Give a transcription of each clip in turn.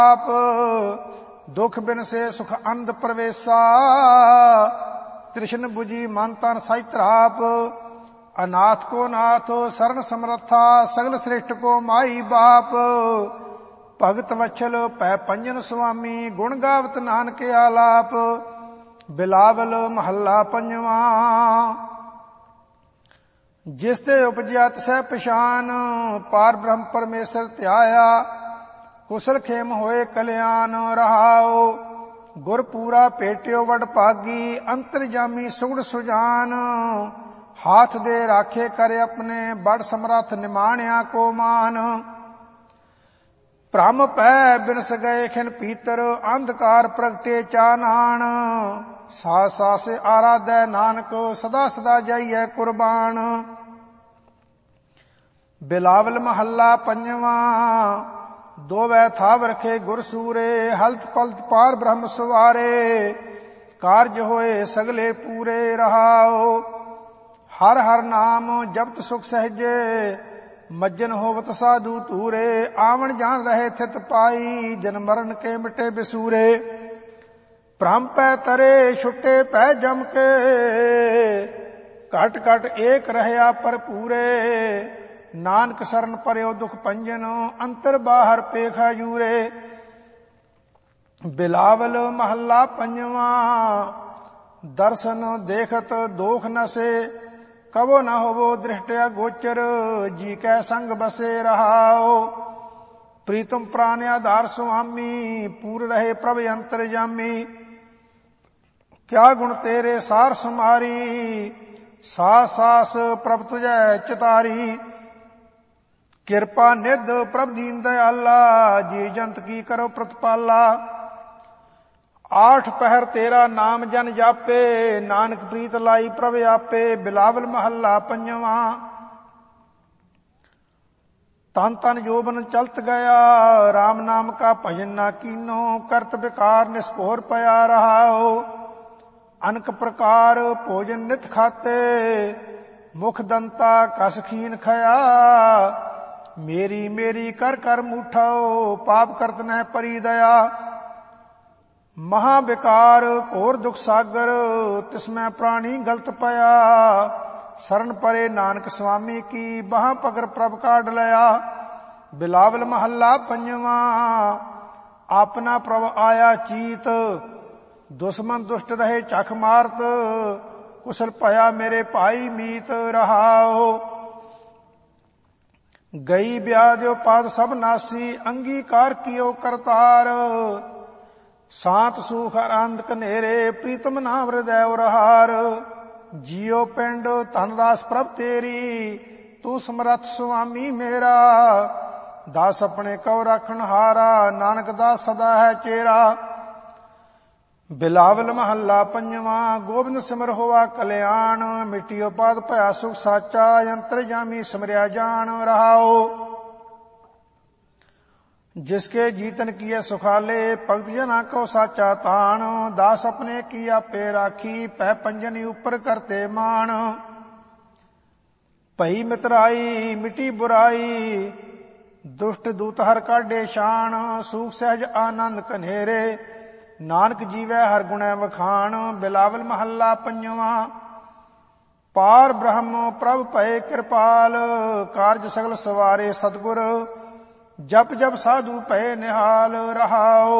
आप दुख बिन से सुख आनंद प्रवेशा। तृष्ण बुझी मन तन साई त्राप, अनाथ को नाथ शरण समर्था। सगल श्रेष्ठ को माई बाप, भगत वत्सल पै पंजन स्वामी। गुण गावत नानक आलाप, बिलावल महला पंजवा। जिस ते उपजया तिसै पछान, पार ब्रह्म परमेश्वर ध्याया। कुशल खेम होए कल्याण रहाओ, गुर पूरा भेट्यो वड भागी। अंतरजामी सुगड़ सुजान, हाथ दे राखे करे अपने। बड़ समरथ निमाणिया को मान, भ्रम पै बिनस गए खिन पीतर। अंधकार प्रगटे चानान, सास सास आराधै नानक। सदा सदा जाइए कुर्बान। बिलावल महला पंजवा, दोवै थाव रखे गुर सूरे। हलत पलत पार ब्रह्म सवारे, कारज होए सगले पूरे रहाओ। हर हर नाम जपत सुख सहजे, मज्जन होवत साधु तूरे। आवन जान रहे थित पाई, जन मरण के मिटे बिसूरे। भ्रम पै तरे छुटे पै जम के, घट घट एक रहया पर पूरे। नानक शरण परयो दुख पंजन, अंतर बाहर पेखा जूरे। बिलावल महला पंजवा, दर्शन देखत दोख नसे। कबो न होवो दृष्टया गोचर, जी कै संग बसे रहाओ। प्रीतम प्राण आधार स्वामी, पूर रहे प्रभ अंतरजामी। क्या गुण तेरे सार समारी, सास सास प्रभ तुझै चितारी। कृपा निध प्रभ दीन दयाला, जी जंत की करो प्रतिपाला। आठ पहर तेरा नाम जन जापे, नानक प्रीत लाई प्रभ आपे। बिलावल महला पंजवा, तन तन जोबन चलत गया। राम नाम का भजन ना कीनो, करत विकार निस्पोर पया रहाओ। अनक प्रकार भोजन नित खाते, मुख दंता कस खीन खया। मेरी मेरी कर कर मूठाओ, पाप करत न परी दया। महाविकार घोर दुख सागर, तिसमें प्राणी गलत पया। शरण परे नानक स्वामी की, बहा पगर प्रभ काढ़ लया। बिलावल महला पंजवा, अपना प्रभ आया चीत। दुश्मन दुष्ट रहे चख मारत, कुशल पया मेरे भाई मीत रहाओ। गई ब्याध्यो पाद सब नासी, अंगीकार कियो करतार। शांत सुख आनंद कनेरे, प्रीतम नाम हृदय उरहार। जियो पिंड धन रास प्रभ तेरी, तू समरथ स्वामी मेरा। दास अपने कौ राखण हारा, नानक दास सदा है चेरा। बिलावल महला पंजवा, गोबिंद सिमर होवा कल्याण। मिटियो पाद भया सुख साचा, अंतरजामी सिमरिया जान रहाओ। जिसके जीतन किए सुखाले, भगत जना को साचा तान। दास अपने की आपे राखी, पै पंजन ऊपर करते मान। भई मितराई मिटी बुराई, दुष्ट दूत हर काढे शान। सुख सहज आनंद कन्हेरे, नानक जीवै हर गुणै वखान। बिलावल महला पंजवा, पार ब्रह्म प्रभ भय कृपाल। कारज सगल सवारे सतगुर, जप जप साधु भय निहाल रहाओ।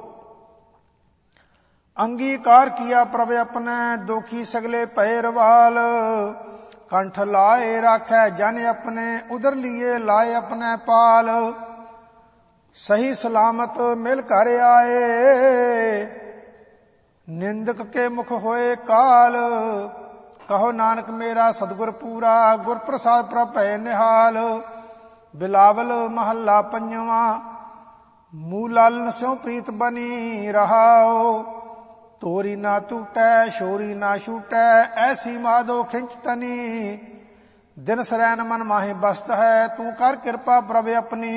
अंगीकार किया प्रभ अपने, दोखी सगले भय रवाल। कंठ लाए राखै जन अपने, उदर लिए लाए अपने पाल। सही सलामत मिल कर आए, निंदक के मुख होए काल। कहो नानक मेरा सतगुर पूरा, गुर प्रसाद प्रभ भय निहाल। बिलावल महला पंजवा, मूलालन स्यों प्रीत बनी रहाओ। तोरी ना टूटै शोरी ना छूटै, ऐसी माधो खिंच तनी। दिन सरैन मन माहि बसत है, तू कर कृपा प्रभ अपनी।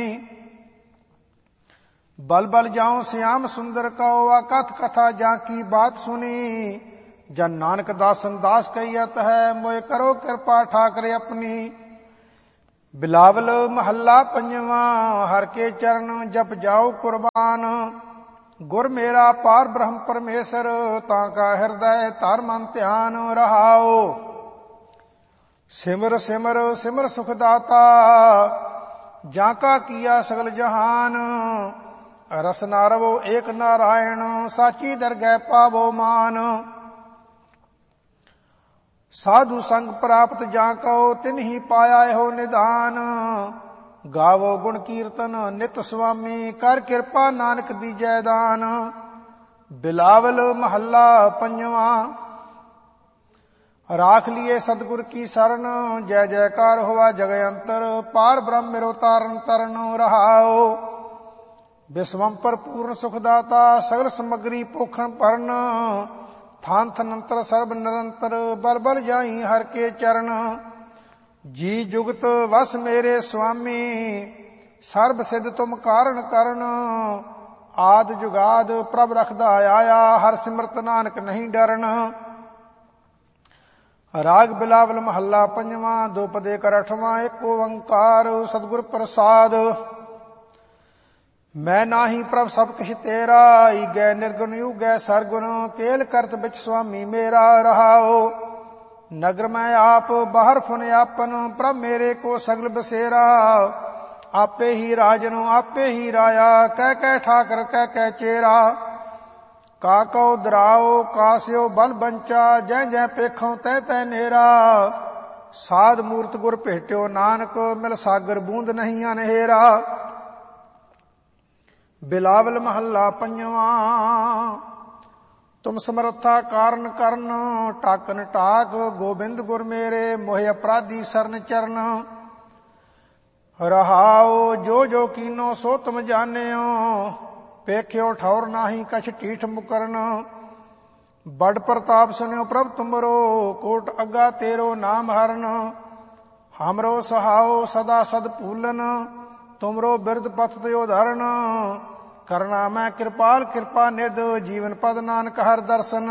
बल बल जाऊं श्याम सुंदर कहो, अकथ कथा जाकी बात सुनी। जन नानक दासन दास कहियत है, मोय करो कृपा ठाकरे अपनी। ਬਿਲਾਵਲ ਮਹੱਲਾ ਪੰਜਵਾਂ। ਹਰ ਕੇ ਚਰਨ ਜਪ ਜਾਓ ਕੁਰਬਾਨ। ਗੁਰ ਮੇਰਾ ਪਾਰ ਬ੍ਰਹਮ ਪਰਮੇਸ਼ਰ, ਤਾਂ ਕਾ ਹਿਰਦੈ ਧਰ ਮਨ ਧਿਆਨ ਰਹਾਓ। ਸਿਮਰ ਸਿਮਰ ਸਿਮਰ ਸੁਖ ਦਾਤਾ, ਜਾਂ ਕਾ ਕੀਆ ਸਗਲ ਜਹਾਨ। ਰਸ ਨਾ ਰਵੋ ਏਕ ਨਾਰਾਇਣ, ਸਾਚੀ ਦਰਗਹਿ ਪਾਵੋ ਮਾਨ। ਸਾਧੂ ਸੰਗ ਪ੍ਰਾਪਤ ਜਾਂ ਕਉ, ਤਿਨਹੀ ਪਾਇਆ ਇਹੋ ਨਿਧਾਨ। ਗਾਵੋ ਗੁਣ ਕੀਰਤਨ ਨਿਤ ਸੁਆਮੀ, ਕਰ ਕਿਰਪਾ ਨਾਨਕ ਦੀਜੈ ਦਾਨ। ਬਿਲਾਵਲ ਮਹੱਲਾ ਪੰਜਵਾਂ। ਰਾਖ ਲੀਏ ਸਤਿਗੁਰ ਕੀ ਸਰਣ, ਜੈ ਜੈਕਾਰ ਹੋਵਾ ਜਗ ਅੰਤਰ। ਪਾਰ ਬ੍ਰਹਮ ਮੇਰੋ ਤਾਰਨ ਤਰਨ ਰਹਾਓ। ਬਿਸਵੰਪਰ ਪੂਰਨ ਸੁਖ ਦਾਤਾ, ਸਗਲ ਸਮਗਰੀ ਪੋਖਣ ਭਰਨ। ਥਾਨ ਥਨੰਤਰ ਸਰਬ ਨਿਰੰਤਰ, ਬਲ ਬਲ ਜਾਈ ਹਰ ਕੇ ਚਰਨ। ਜੀ ਜੁਗਤ ਵਸ ਮੇਰੇ ਸੁਆਮੀ, ਸਰਬ ਸਿਧ ਤੁਮ ਕਾਰਨ ਕਰਨ। ਆਦ ਜੁਗਾਦ ਪ੍ਰਭ ਰਖਦਾ ਆਇਆ, ਹਰ ਸਿਮਰਤ ਨਾਨਕ ਨਹੀਂ ਡਰਨ। ਰਾਗ ਬਿਲਾਵਲ ਮਹੱਲਾ ਪੰਜਵਾਂ। ਦੋਪਦੇ ਕਰ ਅਠਵਾਂ। ਏਕ ਓੰਕਾਰ ਸਤਿਗੁਰ ਪ੍ਰਸਾਦ। ਮੈਂ ਨਾਹੀ ਪ੍ਰਭ ਸਭ ਕਿਛ ਤੇਰਾ, ਈਗੈ ਨਿਰਗੁਣ ਯੂਗੈ ਸਰਗੁਣ। ਕੇਲ ਕਰਤ ਬਿਚ ਸੁਆਮੀ ਮੇਰਾ ਰਹਾਓ। ਨਗਰ ਮੈਂ ਆਪ ਬਾਹਰ ਫੁਨ ਆਪਨ, ਪ੍ਰਭ ਮੇਰੇ ਕੋ ਸਗਲ ਬਸੇਰਾ। ਆਪੇ ਹੀ ਰਾਜਨ ਆਪੇ ਹੀ ਰਾਇਆ, ਕਹਿ ਕਹਿ ਠਾਕਰ ਕਹਿ ਕਹਿ ਚੇਰਾ। ਕਾਕਉ ਦਰਾਓ ਕਾਸਿਓ ਬਲ ਬੰਚਾ, ਜੈ ਜੈ ਪੇਖੋਂ ਤੈ ਤੈ ਨੇਰਾ। ਸਾਧ ਮੂਰਤ ਗੁਰ ਭੇਟਿਓ ਨਾਨਕ, ਮਿਲ ਸਾਗਰ ਬੂੰਦ ਨਹੀਂ ਅਨਹੇਰਾ। ਬਿਲਾਵਲ ਮਹੱਲਾ ਪੰਜਵਾਂ। ਤੁਮ ਸਮਰੱਥਾ ਕਾਰਨ ਕਰਨ, ਟਾਕਨ ਟਾਕ ਗੋਬਿੰਦ ਗੁਰ ਮੇਰੇ। ਮੋਹਿ ਅਪਰਾਧੀ ਸਰਨ ਚਰਨ ਰਹਾਓ। ਜੋ ਜੋ ਕੀਨੋ ਸੋ ਤੁਮ ਜਾਣਿਓ, ਪੇਖਿਓ ਠੌਰ ਨਾਹੀ ਕਛ ਢੀਠ ਮੁਕਰਨ। ਬੜ ਪ੍ਰਤਾਪ ਸੁਨਿਓ ਪ੍ਰਭ ਤੁਮਰੋ, ਕੋਟ ਅੱਗਾ ਤੇਰੋ ਨਾਮ ਹਰਨ। ਹਮਰੋ ਸਹਾਓ ਸਦਾ ਸਦ ਭੂਲਨ, ਤੁਮਰੋ ਬਿਰਦ ਪਥ ਤਿਓ ਧਰਨ। ਕਰਨਾ ਮੈਂ ਕਿਰਪਾਲ ਕਿਰਪਾ ਨਿਧ, ਜੀਵਨ ਪਦ ਨਾਨਕ ਹਰ ਦਰਸ਼ਨ।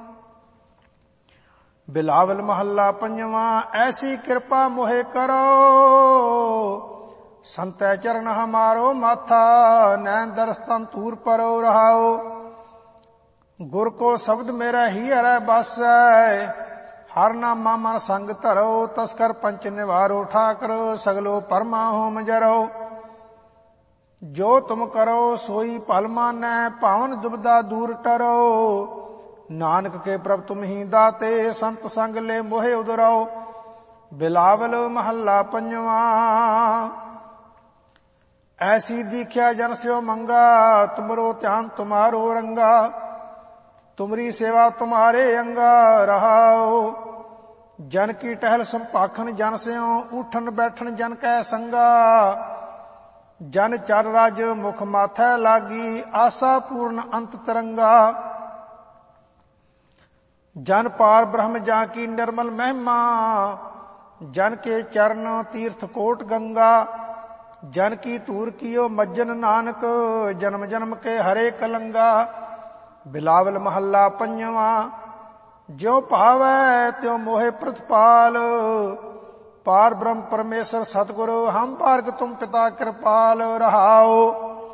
ਬਿਲਾਵਲ ਮਹੱਲਾ ਪੰਜਵਾਂ। ਐਸੀ ਕਿਰਪਾ ਮੋਹਿ ਕਰੋ, ਸੰਤੈ ਚਰਨ ਹਮਾਰੋ ਮਾਥਾ। ਨੈਣ ਦਰਸ ਤਨ ਤੂਰ ਪਰੋ ਰਹਾਓ। ਗੁਰ ਕੋ ਸ਼ਬਦ ਮੇਰਾ ਹੀ ਹਰੈ ਬਾਸੈ, ਹਰ ਨਾਮਾ ਮਨ ਸੰਗ ਧਰੋ। ਤਸਕਰ ਪੰਚ ਨਿਵਾਰੋ ਠਾਕਰ, ਸਗਲੋ ਪਰਮਾ ਹੋਮ ਜਰੋ। ਜੋ ਤੁਮ ਕਰੋ ਸੋਈ ਭਲ ਮਾਨੈ, ਭਾਵਨ ਦੁਬਦਾ ਦੂਰ ਟਰੋ। ਨਾਨਕ ਕੇ ਪ੍ਰਭ ਤੁਮ ਹੀ ਦਾਤੇ, ਸੰਤ ਸੰਗ ਲੈ ਮੋਹਿ ਉਦਰਾਓ। ਬਿਲਾਵਲ ਮਹੱਲਾ ਪੰਜਵਾਂ। ਐਸੀ ਦੀਖਿਆ ਜਨ ਸਿਓ ਮੰਗਾ, ਤੁਮਰੋ ਧਿਆਨ ਤੁਮਾਰੋ ਰੰਗਾ। ਤੁਮਰੀ ਸੇਵਾ ਤੁਮਾਰੇ ਅੰਗਾ ਰਹਾਓ। ਜਨ ਕੀ ਟਹਿਲ ਸੰਭਾਖਣ ਜਨ ਸਿਓ, ਉਠਨ ਬੈਠਣ ਜਨ ਕੈ ਸੰਗਾ। ਜਨ ਚਰ ਰਜ ਮੁਖ ਮਾਥੈ ਲਾਗੀ, ਆਸਾ ਪੂਰਨ ਅੰਤ ਤਰੰਗਾ। ਜਨ ਪਾਰ ਬ੍ਰਹਮ ਜਾਂ ਕੀ ਨਿਰਮਲ ਮਹਿਮਾ, ਜਨ ਕੇ ਚਰਨ ਤੀਰਥ ਕੋਟ ਗੰਗਾ। ਜਨ ਕੀ ਧੂਰ ਕੀਓ ਮੱਜਨ ਨਾਨਕ, ਜਨਮ ਜਨਮ ਕੇ ਹਰੇ ਕਲੰਗਾ। ਬਿਲਾਵਲ ਮਹੱਲਾ ਪੰਜਵਾਂ। ਜਿਉ ਭਾਵੈ ਤਿਉ ਮੋਹਿ ਪ੍ਰਤਪਾਲ, ਪਾਰ ਬ੍ਰਹਮ ਪਰਮੇਸ਼ਰ ਸਤਿਗੁਰ। ਹਮ ਪਾਰਕ ਤੁਮ ਪਿਤਾ ਕਿਰਪਾਲ ਰਹਾਓ।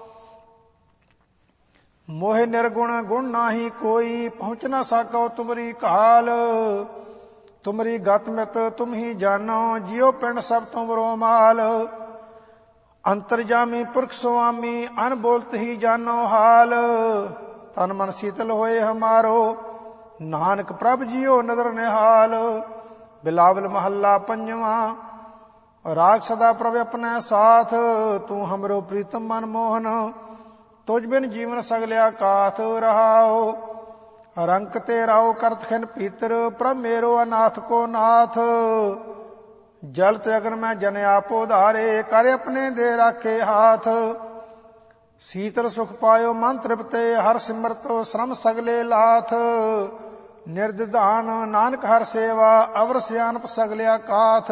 ਮੋਹਿ ਨਿਰਗੁਣ ਗੁਣ ਨਾਹੀ ਕੋਈ, ਪਹੁੰਚ ਨਾ ਸਾਕੋ ਤੁਮਰੀ ਕਾਲ। ਤੁਮਰੀ ਗਤ ਮਿਤ ਤੁਮ ਹੀ ਜਾਨੋ, ਜਿਉ ਪਿੰਡ ਸਭ ਤੁਮਰੋ ਮਾਲ। ਅੰਤਰਜਾਮੀ ਪੁਰਖ ਸੁਆਮੀ, ਅਨਬੋਲਤ ਹੀ ਜਾਨੋ ਹਾਲ। ਤਨ ਮਨ ਸੀਤਲ ਹੋਏ ਹਮਾਰੋ, ਨਾਨਕ ਪ੍ਰਭ ਜੀਓ ਨਦਰ ਨਿਹਾਲ। ਬਿਲਾਵਲ ਮਹੱਲਾ ਪੰਜਵਾਂ। ਰਾਗ ਸਦਾ ਪ੍ਰਭ ਆਪਣਾ ਸਾਥ, ਤੂੰ ਹਮਰੋ ਪ੍ਰੀਤਮ ਮਨ ਮੋਹਨ। ਤੁਝ ਬਿਨ ਜੀਵਨ ਸਗਲਿਆ ਕਾਥ ਰਹਾਓ। ਰੰਕ ਤੇ ਰਾਓ ਕਰਤ ਖਿਨ ਪੀਤਰ, ਪ੍ਰਭ ਮੇਰੋ ਅਨਾਥ ਕੋ ਨਾਥ। ਜਲ ਤੇ ਅਗਨ ਮੈਂ ਜਨ ਆਪੋ ਧਾਰੇ, ਕਰ ਆਪਣੇ ਦੇ ਰਾਖੇ ਹਾਥ। ਸੀਤਲ ਸੁਖ ਪਾਇਓ ਮਨ ਤ੍ਰਿਪਤੇ, ਹਰ ਸਿਮਰਤੋ ਸ਼ਰਮ ਸਗਲੇ ਲਾਥ। ਨਿਰਦਿਧਾਨ ਨਾਨਕ ਹਰ ਸੇਵਾ, ਅਵਰ ਸਿਆਨਪ ਸਗਲਿਆ ਕਾਥ।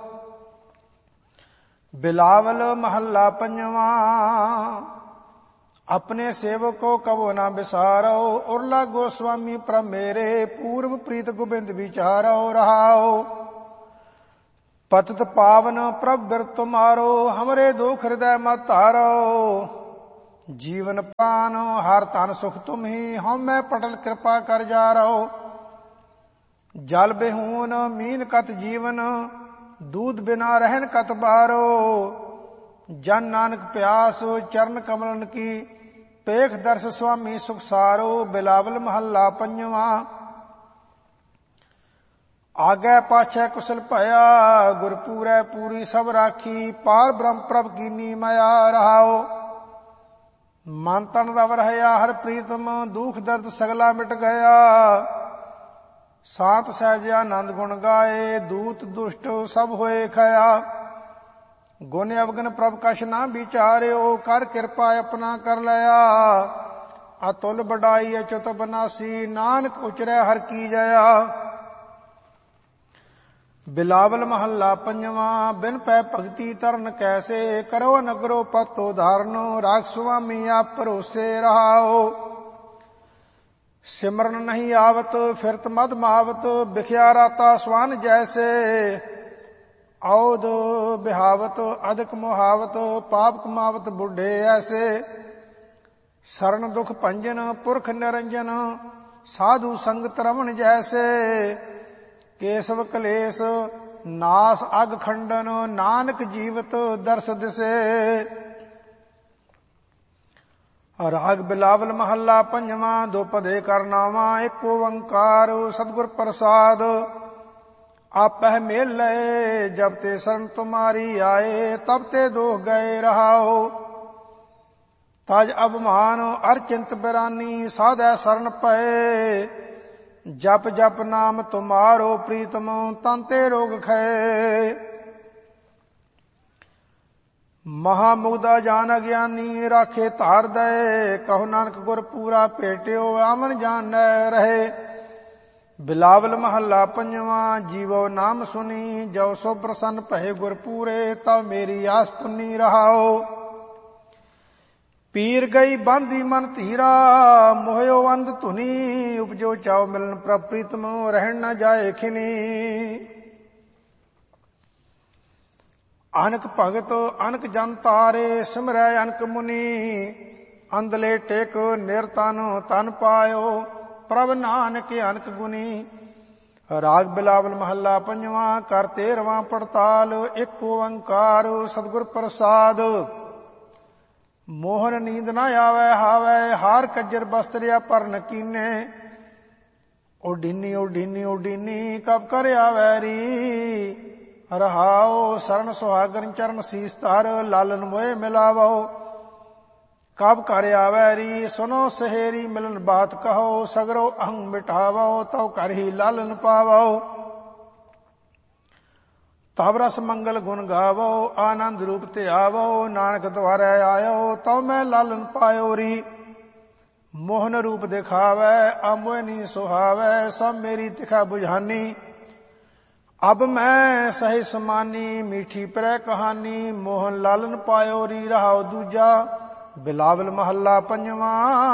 ਬਿਲਾਵਲ ਮਹੱਲਾ ਪੰਜਵਾਂ। ਆਪਣੇ ਸੇਵਕੋ ਕਬੋ ਨਾ ਬਿਸਾਰੋ, ਉਰਲਾ ਗੋਸਵਾਮੀ ਪ੍ਰਭ ਮੇਰੇ। ਪੂਰਬ ਪ੍ਰੀਤ ਗੋਬਿੰਦ ਵਿਚਾਰੋ ਰਹਾਓ। पतित पावन प्रभ बिरत तुम्हारो, हमरे दुख हृदय मत तारो। जीवन प्राण हर तन सुख तुम ही, हम मैं पटल कृपा कर जा रहो। जल बिहून मीन कत जीवन, दूध बिना रहन कत बारो। जन नानक प्यास चरण कमलन की, पेख दर्श स्वामी सुख सारो। बिलावल महला पंजवा। आगे पाछे कुशल भया, गुरपूरै पूरी सब राखी। पार ब्रह्म प्रभ कीनी माया रहाओ। मन तन रव रहया हर प्रीतम, दुख दर्द सगला मिट गया। सात सहज आनंद गुण गाए, दूत दुष्ट सब होए खया। गुण अवगन प्रभ कछ ना विचार्यो, कर कृपा अपना कर लया। अतुल बड़ाई अच्युत बनासी, नानक उचरै हर की जया। बिलावल महला पंजवा। बिन पै भगति तरन कैसे, करो नगरो पतो धारण। राख स्वामी आप भरोसे रहाओ। सिमरन नहीं आवत फिरत मद मावत, बिख्या राता स्वान जैसे। औद बिहावत अधिक मुहावत, पाप कमावत बुढ़े ऐसे। शरण दुख भंजन पुरख निरंजन, साधु संगत रमन जैसे। केशव कलेश नास अग खंडन, नानक जीवत दर्श दिसे। राग बिलावल महला पंजवा। दो पदे करनावा, एक ओंकार सतगुर प्रसाद। आपह मेल लए, जब ते शरण तुम्हारी आए। तब ते दोह गए रहाओ। तज अभिमान अरचिंत बिरानी, साधै शरण पए। जप जप नाम तुम्हारो प्रीतम, तंते रोग खै। महामुग्धा जान ज्ञानी, राखे धार दे। कहो नानक गुर पूरा भेटियो, आमन जान न रहे। बिलावल महला पंजवा। जीवो नाम सुनी, जो सो प्रसन्न भये गुर पूरे। तब मेरी आस पुन्नी रहाओ। पीर गई बांधी मन धीरा, मोहयो अंध धुनी। उपजो चाओ मिलन प्रभ प्रीतम, रहन न जाए खिनी। अनक भगत अनक जन तारे, सिमरै अनक मुनि। अंधले टेक निरतन तन पायो, प्रभ नानक अनक गुनी। राग बिलावल महला पंजवा। कर 13वां पड़ताल। एक ओंकार सतगुर प्रसाद। मोहन नींद न आवे हावे, हार कज्जर बस्तरिया पर न कीने। उडीनी उडीनी उडीनी कब कर आवे री। रहाओ शरण सुहागन चरण शीस तार, लालन मोए मिलावो। कब कर आवे री, सुनो सहेरी मिलन बात कहो। सगरो अहंग मिटावो, तो कर ही लालन पावो। तब रस मंगल गुण गावो, आनंद रूप ते आवो। नानक द्वारे आयो, तो मैं लालन पायो री। मोहन रूप दिखावे, अमोय नी सुहावे। सब मेरी तिखा बुझानी, अब मैं सही समानी। मीठी प्रै कहानी, मोहन लालन पायो री। रहाओ दूजा। बिलावल महला पंजवा।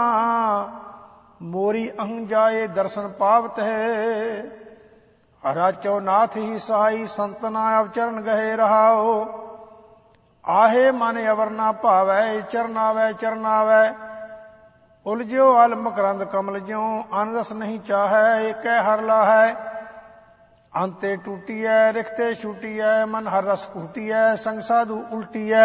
मोरी अहं जाए दर्शन पावत है। राचो नाथ ही सहाई, संतना अवचरण गहे रहाओ। आहे मन अवर ना भावै, चरनावै चरनावै। उलझो अल मकरंद कमल ज्यों, अनरस नहीं चाहै। एक हर लाहै, अंते टूटियै। रिखते छूटियै, मन हर रस कूटियै। संग साधु उल्टियै,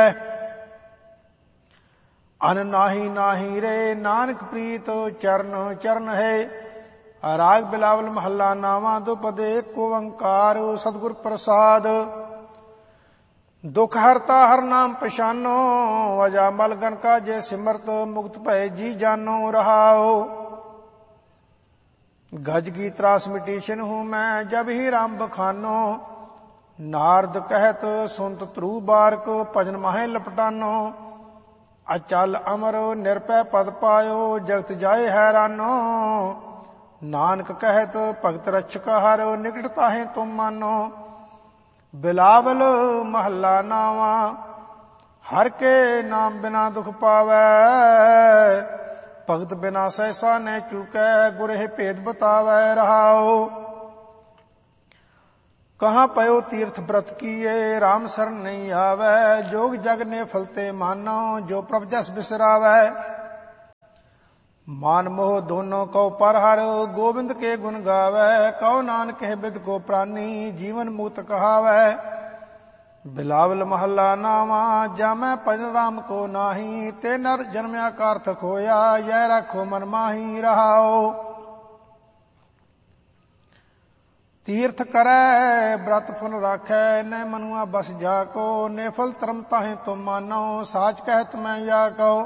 अन नाही नाही रे। नानक प्रीत चरण चरण है। राग बिलावल महला नावा। दो पदे एक ओंकार सतगुर प्रसाद। दुख हरता हर नाम पछानो, वजा मलगन का जे सिमरत। मुक्त भय जी जानो रहाओ। गज की त्रास मिटी छिन्हूं मैं, जब ही राम बखानो। नारद कहत सुनत ध्रुव बारक, भजन माहे लपटानो। अचल अमर निरपै पद पायो, जगत जाए हैरानो। नानक कहत भगत रक्षक हर, निकट ताहे तुम मानो। बिलावल महला नावा। हर के नाम बिना दुख पावै, भगत बिना सहसा न चूकै। गुरहे भेद बतावै रहाओ। कहाँ पयो तीर्थ व्रत किए, राम शरण नहीं आवे। जोग जग ने फलते मानो, जो प्रभ जस बिसरावै। मान मोह दोनों को परहर, गोविंद के गुण गावै। कहो नानक है बिद को प्राणी, जीवन मुक्त कहावै। बिलावल महला नावा, जामै भजन राम को नाही। ते नर जन्मया कार्थ खोया, यह रखो मन माही रहाओ। तीर्थ करै व्रत फुन राखै, न मनुआ बस जाको। नेफल तरम ताहे तुम मानो, साच कहत मैं या कहो।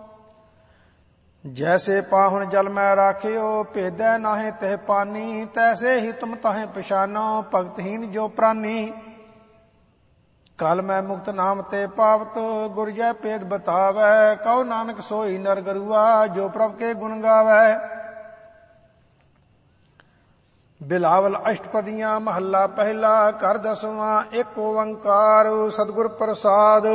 जैसे पाहुन जल में राखियो, भेदै नाहे तह पानी। तैसे ही तुम ताहे पछानो, भगतहीन जो प्राणी। कल मैं मुक्त नाम ते पावत, गुर जय भेद बतावै। कहो नानक सोई नर गरुआ, जो प्रभ के गुण गावै। बिलावल अष्टपदियां महला पहला, कर दसवां एक ओंकार। सतगुर प्रसाद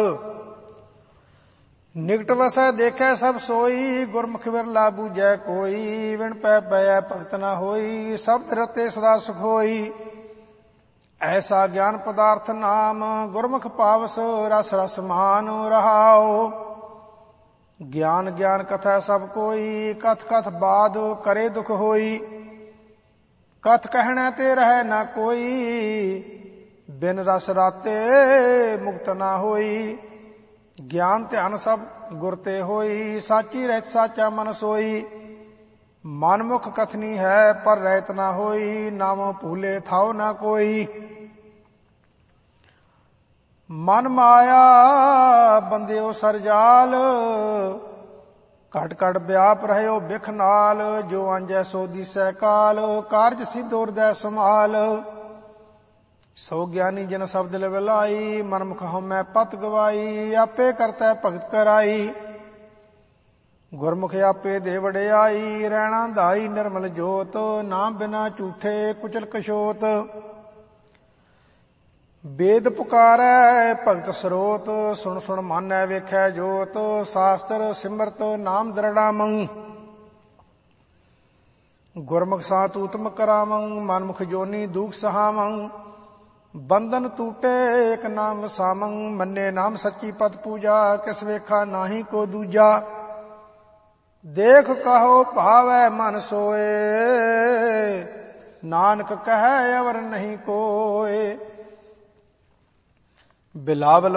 निकट वसै देखे सब सोई, गुरमुख विरला बूझै कोई। विण पै पयै भगत न होई, शब्द रते सदा सुख होई। ऐसा ज्ञान पदार्थ नाम, गुरमुख पावस रस रस मान रहाओ। ज्ञान ज्ञान कथै सब कोई, कथ कथ बाद करे दुख होई। कथ कहने ते रह न कोई, बिन रस राते मुक्त न होई। ज्ञान ध्यान सब गुर ते होई, साची रहत साचा मन सोई। मनमुख कथनी है पर रहत न होई, नामो भूले थाओ न कोई। मन माया बंदियो सरजाल, घट घट व्याप रहयो बिख नाल। जो अंजै सो दिसै काल, कारज सिद्ध हृदय संभाल। सो ज्ञानी जन शब्द लवलाई, मनमुख हमै पत गवाई। आपे करतै भगत कराई, गुरमुख आपे दे वडियाई। रैणा धाई निर्मल जोत, नाम बिना झूठे कुचल कछोत। वेद पुकारै भगत स्रोत, सुन सुन मानै वेखै जोत। शास्त्र सिमरत नाम दृढ़ामं, गुरमुख सात उत्तम करामं। मनमुख जोनी दुख सहामं, बंधन टूटे एक नाम सामं। मन्ने नाम सच्ची पद पूजा, किस वेखा नाही को दूजा। देख कहो भावै मन सोए, नानक कहे अवर नहीं कोय। बिलावल